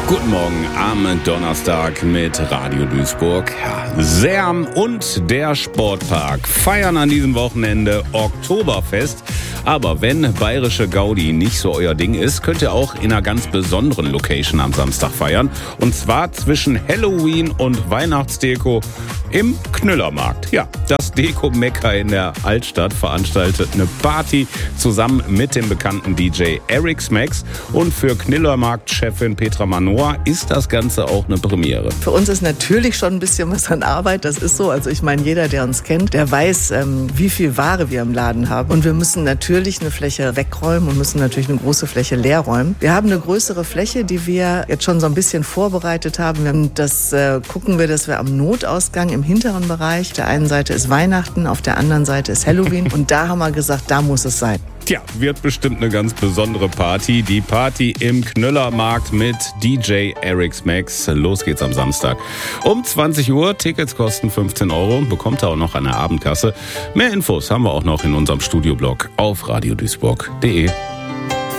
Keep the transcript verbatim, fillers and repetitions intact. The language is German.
Guten Morgen am Donnerstag mit Radio Duisburg. Ja, Serm und der Sportpark feiern an diesem Wochenende Oktoberfest. Aber wenn bayerische Gaudi nicht so euer Ding ist, könnt ihr auch in einer ganz besonderen Location am Samstag feiern. Und zwar zwischen Halloween und Weihnachtsdeko im Knüllermarkt. Ja, das Deko-Mekka in der Altstadt veranstaltet eine Party zusammen mit dem bekannten D J Eric Smax. Und für Knüllermarkt-Chefin Petra Manor ist das Ganze auch eine Premiere. Für uns ist natürlich schon ein bisschen was an Arbeit, das ist so. Also ich meine, jeder, der uns kennt, der weiß, ähm, wie viel Ware wir im Laden haben. Und wir müssen natürlich eine Fläche wegräumen und müssen natürlich eine große Fläche leer räumen. Wir haben eine größere Fläche, die wir jetzt schon so ein bisschen vorbereitet haben. Und das äh, gucken wir, dass wir am Notausgang im hinteren Bereich, auf der einen Seite ist Weihnachten, auf der anderen Seite ist Halloween. Und da haben wir gesagt, da muss es sein. Tja, wird bestimmt eine ganz besondere Party. Die Party im Knüllermarkt mit D J Eric Smax. Los geht's am Samstag um zwanzig Uhr. Tickets kosten fünfzehn Euro. Bekommt ihr auch noch an der Abendkasse. Mehr Infos haben wir auch noch in unserem Studioblog auf radio duisburg punkt de.